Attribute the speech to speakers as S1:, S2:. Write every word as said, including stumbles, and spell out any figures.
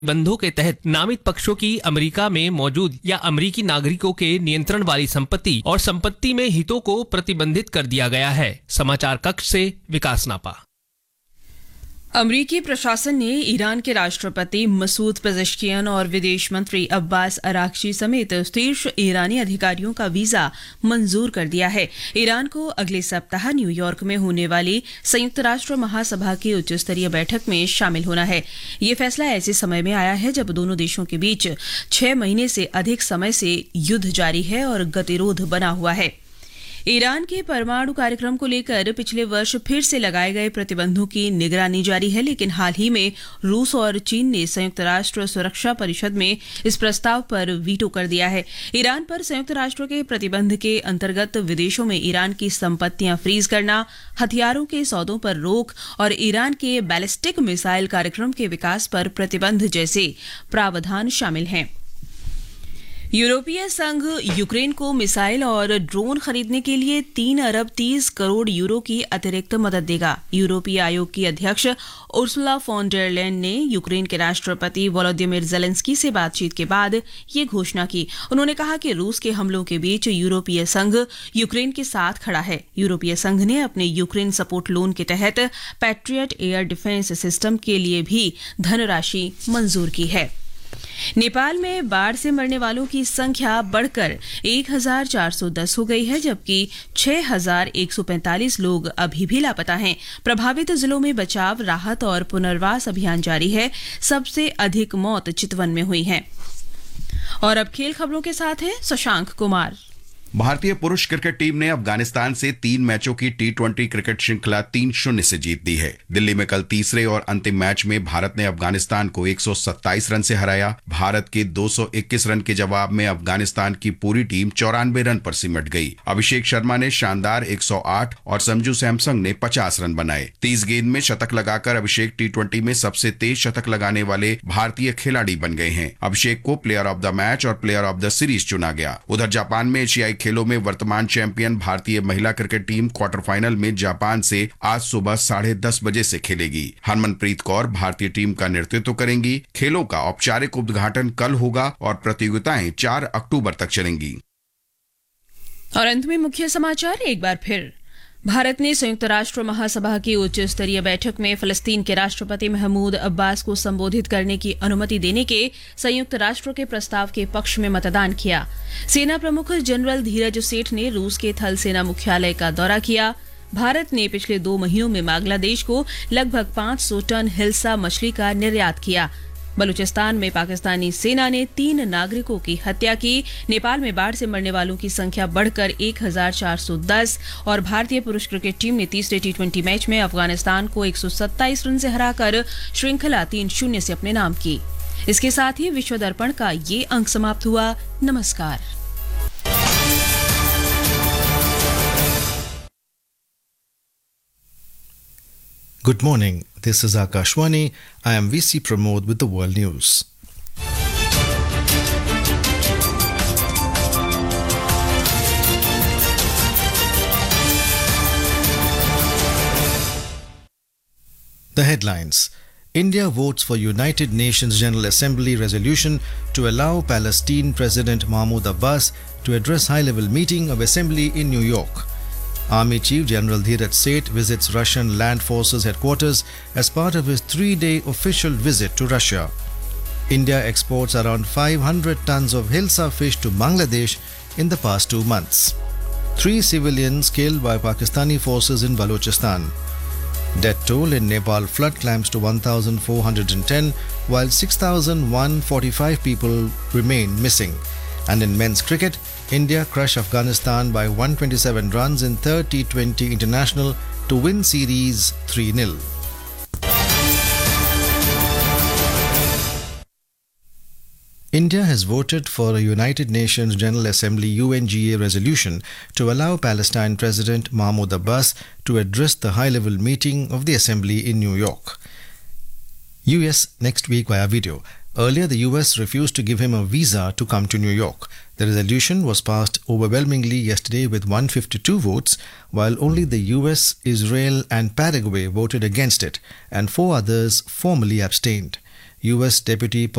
S1: बंधों के तहत नामित पक्षों की अमेरिका में मौजूद या अमेरिकी नागरिकों के नियंत्रण वाली संपत्ति और संपत्ति में हितों को प्रतिबंधित कर दिया गया है। समाचार कक्ष से विकास नापा।
S2: अमरीकी प्रशासन ने ईरान के राष्ट्रपति मसूद पेजेश्कियान और विदेश मंत्री अब्बास अराक्ची समेत शीर्ष ईरानी अधिकारियों का वीजा मंजूर कर दिया है। ईरान को अगले सप्ताह न्यूयॉर्क में होने वाली संयुक्त राष्ट्र महासभा की उच्च स्तरीय बैठक में शामिल होना है। ये फैसला ऐसे समय में आया है जब दोनों देशों के बीच छह महीने से अधिक समय से युद्ध जारी है और गतिरोध बना हुआ है। ईरान के परमाणु कार्यक्रम को लेकर पिछले वर्ष फिर से लगाए गए प्रतिबंधों की निगरानी जारी है, लेकिन हाल ही में रूस और चीन ने संयुक्त राष्ट्र सुरक्षा परिषद में इस प्रस्ताव पर वीटो कर दिया है। ईरान पर संयुक्त राष्ट्र के प्रतिबंध के अंतर्गत विदेशों में ईरान की संपत्तियां फ्रीज करना, हथियारों के सौदों पर रोक और ईरान के बैलिस्टिक मिसाइल कार्यक्रम के विकास पर प्रतिबंध जैसे प्रावधान शामिल हैं। यूरोपीय संघ यूक्रेन को मिसाइल और ड्रोन खरीदने के लिए तीन अरब तीस करोड़ यूरो की अतिरिक्त मदद देगा। यूरोपीय आयोग की अध्यक्ष उर्सुला फॉन डर लेyen ने यूक्रेन के राष्ट्रपति वोलोदिमिर जेलेंस्की से बातचीत के बाद ये घोषणा की। उन्होंने कहा कि रूस के हमलों के बीच यूरोपीय संघ यूक्रेन के साथ खड़ा है। यूरोपीय संघ ने अपने यूक्रेन सपोर्ट लोन के तहत पैट्रियट एयर डिफेंस सिस्टम के लिए भी धनराशि मंजूर की है। नेपाल में बाढ़ से मरने वालों की संख्या बढ़कर एक हज़ार चार सौ दस हो गई है, जबकि छह हज़ार एक सौ पैंतालीस लोग अभी भी लापता हैं। प्रभावित जिलों में बचाव, राहत और पुनर्वास अभियान जारी है। सबसे अधिक मौत चितवन में हुई है। और अब खेल खबरों के साथ है शशांक कुमार।
S3: भारतीय पुरुष क्रिकेट टीम ने अफगानिस्तान से तीन मैचों की टी ट्वेंटी क्रिकेट श्रृंखला तीन शून्य से जीत दी है। दिल्ली में कल तीसरे और अंतिम मैच में भारत ने अफगानिस्तान को एक सौ सत्ताईस रन से हराया। भारत के दो सौ इक्कीस रन के जवाब में अफगानिस्तान की पूरी टीम चौरानवे रन पर सिमट गई। अभिषेक शर्मा ने शानदार एक सौ आठ और संजू सैमसंग ने पचास रन बनाए। तीस गेंद में शतक लगाकर अभिषेक टी ट्वेंटी में सबसे तेज शतक लगाने वाले भारतीय खिलाड़ी बन गए हैं। अभिषेक को प्लेयर ऑफ द मैच और प्लेयर ऑफ द सीरीज चुना गया। उधर जापान में एशियाई खेलों में वर्तमान चैंपियन भारतीय महिला क्रिकेट टीम क्वार्टर फाइनल में जापान से आज सुबह साढ़े दस बजे से खेलेगी। हरमनप्रीत कौर भारतीय टीम का नेतृत्व करेंगी। खेलों का औपचारिक उद्घाटन कल होगा और प्रतियोगिताएं चार अक्टूबर तक चलेंगी।
S2: और अंत में मुख्य समाचार एक बार फिर। भारत ने संयुक्त राष्ट्र महासभा की उच्च स्तरीय बैठक में फलस्तीन के राष्ट्रपति महमूद अब्बास को संबोधित करने की अनुमति देने के संयुक्त राष्ट्र के प्रस्ताव के पक्ष में मतदान किया। सेना प्रमुख जनरल धीरज सेठ ने रूस के थल सेना मुख्यालय का दौरा किया। भारत ने पिछले दो महीनों में बांग्लादेश को लगभग पाँच सौ टन हिल्सा मछली का निर्यात किया। बलूचिस्तान में पाकिस्तानी सेना ने तीन नागरिकों की हत्या की। नेपाल में बाढ़ से मरने वालों की संख्या बढ़कर एक हज़ार चार सौ दस और भारतीय पुरुष क्रिकेट टीम ने तीसरे टी ट्वेंटी मैच में अफगानिस्तान को एक सौ सत्ताईस रन से हराकर श्रृंखला तीन शून्य से अपने नाम की। इसके साथ ही विश्व दर्पण का ये अंक समाप्त हुआ। नमस्कार।
S4: Good morning. This is Akashwani. I am V C Pramod with the World News. The headlines. India votes for United Nations General Assembly resolution to allow Palestine President Mahmoud Abbas to address high-level meeting of assembly in New York. Army Chief General Dheeraj Seth visits Russian Land Forces headquarters as part of his three-day official visit to Russia. India exports around five hundred tons of Hilsa fish to Bangladesh in the past two months. Three civilians killed by Pakistani forces in Balochistan. Death toll in Nepal flood climbs to one thousand four hundred ten, while six thousand one hundred forty-five people remain missing. And in men's cricket, India crushed Afghanistan by one hundred twenty-seven runs in third T twenty international to win series three nil. India has voted for a United Nations General Assembly U N G A resolution to allow Palestine President Mahmoud Abbas to address the high-level meeting of the Assembly in New York. U S next week via video. Earlier, the U S refused to give him a visa to come to New York. The resolution was passed overwhelmingly yesterday with one hundred fifty-two votes, while only the U S, Israel and Paraguay voted against it, and four others formally abstained. U S Deputy